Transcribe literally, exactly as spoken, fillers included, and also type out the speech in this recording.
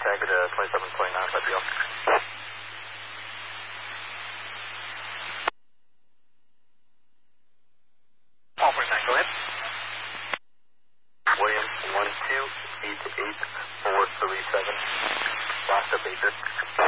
Stagger to twenty-seven twenty-nine, by deal. one four nine, go ahead. William, one two eight eight four three seven. Last up, Baker.